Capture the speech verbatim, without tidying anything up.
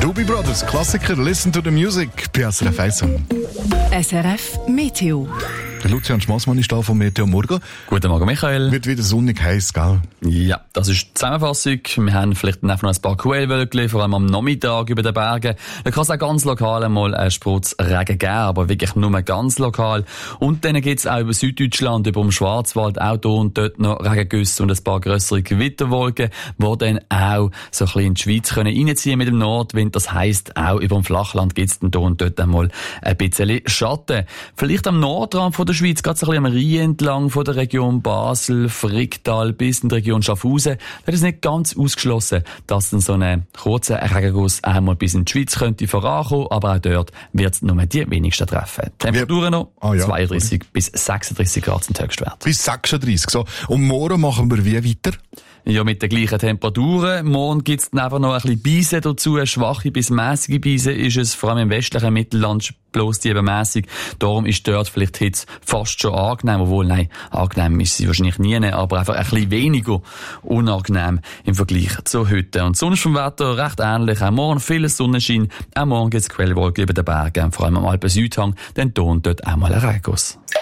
Doobie Brothers, Klassiker, Listen to the Music, bei S R F eins. S R F Meteo. Der Lucian Schmassmann ist da von Meteo Morgen. Guten Morgen, Michael. Wird wieder sonnig heiß, gell? Ja, das ist die Zusammenfassung. Wir haben vielleicht einfach noch ein paar Quellwölkchen, vor allem am Nachmittag über den Bergen. Da kann es auch ganz lokal einmal einen Sprutz Regen geben, aber wirklich nur ganz lokal. Und dann gibt es auch über Süddeutschland, über den Schwarzwald, auch hier und dort noch Regengüsse und ein paar grössere Gewitterwolken, die dann auch so ein bisschen in die Schweiz können reinziehen mit dem Nordwind. Das heisst, auch über dem Flachland gibt es dann hier und dort einmal ein bisschen Schatten. Vielleicht am Nordrand von der Schweiz, gerade so ein bisschen am Rhein entlang von der Region Basel, Fricktal bis in die Region Schaffhausen. Da ist es nicht ganz ausgeschlossen, dass dann so ein kurzer Regenguss einmal bis in die Schweiz könnte vorankommen, aber auch dort wird es nur die wenigsten treffen. Temperaturen noch ah, ja. zweiunddreissig bis sechsunddreissig Grad sind Höchstwert. Bis sechsunddreissig, so. Und morgen machen wir wie weiter? Ja, mit den gleichen Temperaturen. Morgen gibt's dann einfach noch ein bisschen Beise dazu. Schwache bis mässige Beise ist es, vor allem im westlichen Mittelland bloß die eben mässig. Darum ist dort vielleicht die Hitze fast schon angenehm. Obwohl, nein, angenehm ist sie wahrscheinlich nie, aber einfach ein bisschen weniger unangenehm im Vergleich zu heute. Und sonst vom Wetter recht ähnlich. Auch morgen viel Sonnenschein. Auch morgen gibt's Quellwolken über den Bergen, vor allem am Alpen-Südhang. Dann hier und dort auch mal ein Regenguss.